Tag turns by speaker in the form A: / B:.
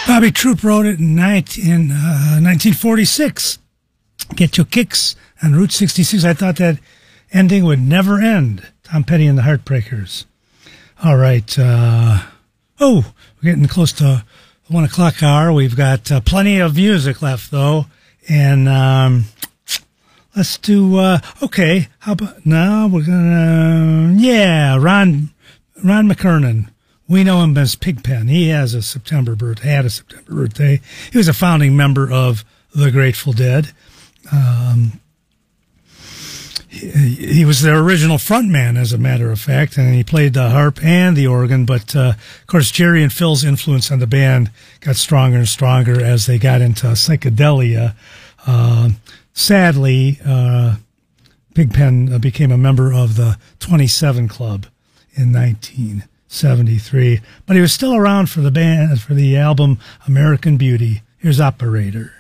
A: Bobby Troup wrote it in 1946. Get your kicks on Route 66. I thought that ending would never end. Tom Petty and the Heartbreakers. All right. We're getting close to 1 o'clock hour. We've got plenty of music left, though. And let's do, okay. How about now? We're going to, Ron McKernan. We know him as Pigpen. He had a September birthday. He was a founding member of the Grateful Dead. He was their original frontman, as a matter of fact, and he played the harp and the organ. But, of course, Jerry and Phil's influence on the band got stronger and stronger as they got into psychedelia. Sadly, Pigpen became a member of the 27 Club in 1973, but he was still around for the band, for the album American Beauty. Here's Operator.